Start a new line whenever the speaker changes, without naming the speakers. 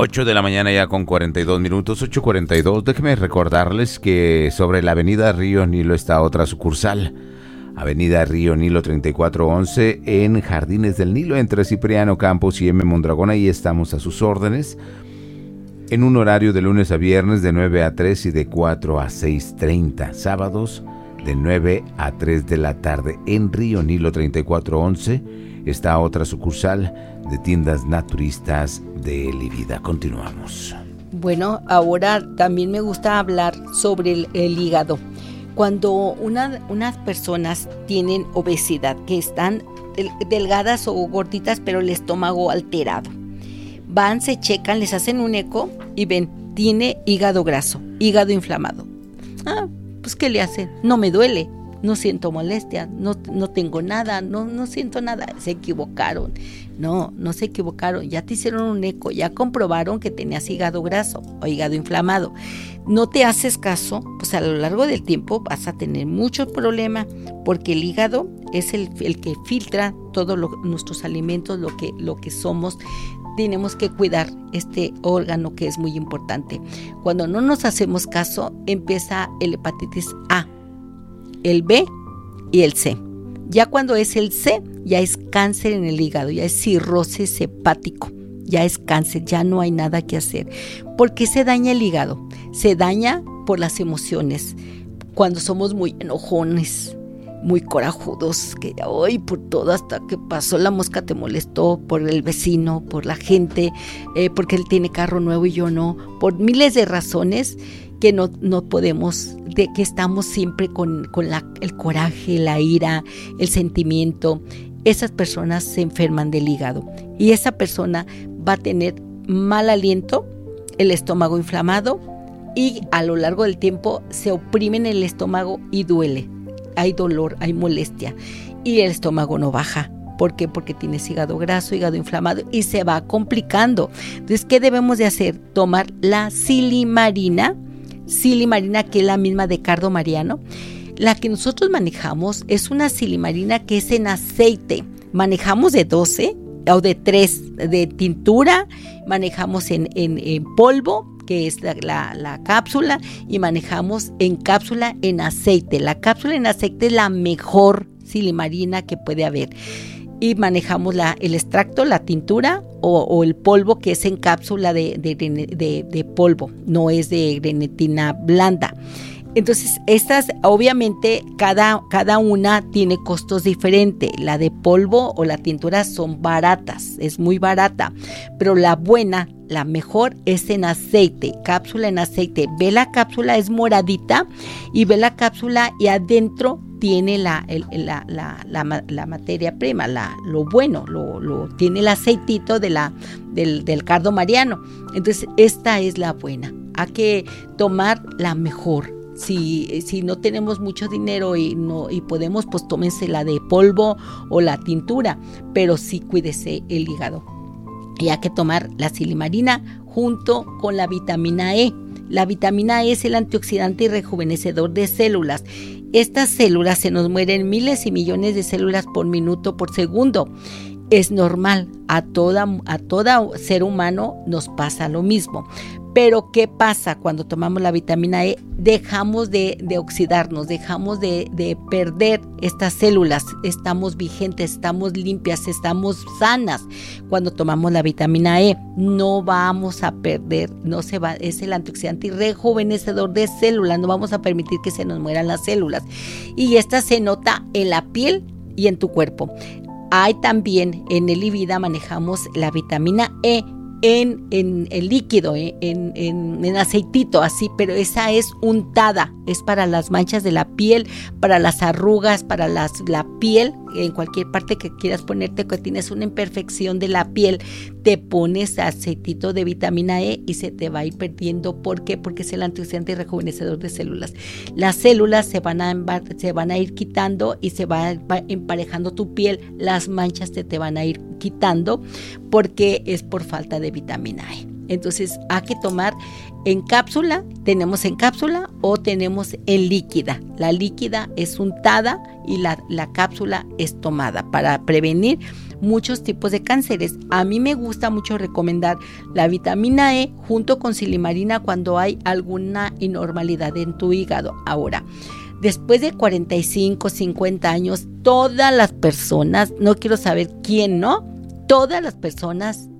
8 de la mañana ya con 42 minutos, 8:42. Déjenme recordarles que sobre la avenida Río Nilo está otra sucursal. Avenida Río Nilo 3411 en Jardines del Nilo, entre Cipriano Campos y M. Mondragón. Ahí estamos a sus órdenes, en un horario de lunes a viernes de 9 a 3 y de 4 a 6:30. Sábados de 9 a 3 de la tarde. En Río Nilo 3411 está otra sucursal de tiendas naturistas de Lívida. Continuamos.
Bueno, ahora también me gusta hablar sobre el hígado. Cuando unas personas tienen obesidad, que están delgadas o gorditas, pero el estómago alterado, van, se checan, les hacen un eco y ven, tiene hígado graso, hígado inflamado. Pues ¿qué le hacen? No me duele, no siento molestia, no tengo nada, no siento nada. Se equivocaron. No se equivocaron. Ya te hicieron un eco, ya comprobaron que tenías hígado graso o hígado inflamado. No te haces caso, pues a lo largo del tiempo vas a tener mucho problema, porque el hígado es el que filtra todos nuestros alimentos, lo que somos. Tenemos que cuidar este órgano que es muy importante. Cuando no nos hacemos caso, empieza el hepatitis A, el B y el C. Ya cuando es el C, ya es cáncer en el hígado, ya es cirrosis hepático, ya es cáncer, ya no hay nada que hacer. ¿Por qué se daña el hígado? Se daña por las emociones. Cuando somos muy enojones, muy corajudos, que hoy por todo, hasta que pasó la mosca te molestó, por el vecino, por la gente, porque él tiene carro nuevo y yo no, por miles de razones que no podemos, de que estamos siempre con el coraje, la ira, el sentimiento. Esas personas se enferman del hígado y esa persona va a tener mal aliento, el estómago inflamado, y a lo largo del tiempo se oprime en el estómago y duele. Hay dolor, hay molestia y el estómago no baja. ¿Por qué? Porque tienes hígado graso, hígado inflamado y se va complicando. Entonces, ¿qué debemos de hacer? Tomar la silimarina, que es la misma de Cardo Mariano. La que nosotros manejamos es una silimarina que es en aceite. Manejamos de 12 o de 3 de tintura, manejamos en polvo, que es la cápsula, y manejamos en cápsula en aceite. La cápsula en aceite es la mejor silimarina que puede haber. Y manejamos el extracto, la tintura o el polvo, que es en cápsula de polvo, no es de grenetina blanda. Entonces, estas obviamente cada una tiene costos diferentes. La de polvo o la tintura son baratas, es muy barata, pero la buena, la mejor es en aceite, cápsula en aceite. Ve la cápsula, es moradita, y ve la cápsula y adentro tiene la materia prima, lo bueno, tiene el aceitito del Cardo Mariano. Entonces, esta es la buena. Hay que tomar la mejor. Si no tenemos mucho dinero y podemos, pues tómense la de polvo o la tintura, pero sí cuídese el hígado. Y hay que tomar la silimarina junto con la vitamina E. La vitamina E es el antioxidante y rejuvenecedor de células. Estas células, se nos mueren miles y millones de células por minuto, por segundo. Es normal, a todo ser humano nos pasa lo mismo. Pero ¿qué pasa cuando tomamos la vitamina E? Dejamos de oxidarnos, dejamos de perder estas células, estamos vigentes, estamos limpias, estamos sanas. Cuando tomamos la vitamina E no vamos a perder, no se va, es el antioxidante y rejuvenecedor de células, no vamos a permitir que se nos mueran las células. Y esta se nota en la piel y en tu cuerpo. Hay también en el Lívida manejamos la vitamina E en el líquido, en aceitito, así, pero esa es untada, es para las manchas de la piel, para las arrugas, para la piel, en cualquier parte que quieras ponerte, que tienes una imperfección de la piel, te pones aceitito de vitamina E y se te va a ir perdiendo. ¿Por qué? Porque es el antioxidante y rejuvenecedor de células. Las células se van a ir quitando y se va emparejando tu piel, las manchas te van a ir quitando porque es por falta de vitamina E. Entonces hay que tomar en cápsula, tenemos en cápsula o tenemos en líquida. La líquida es untada y la cápsula es tomada para prevenir muchos tipos de cánceres. A mí me gusta mucho recomendar la vitamina E junto con silimarina cuando hay alguna anormalidad en tu hígado. Ahora, después de 45, 50 años, todas las personas, no quiero saber quién no, todas las personas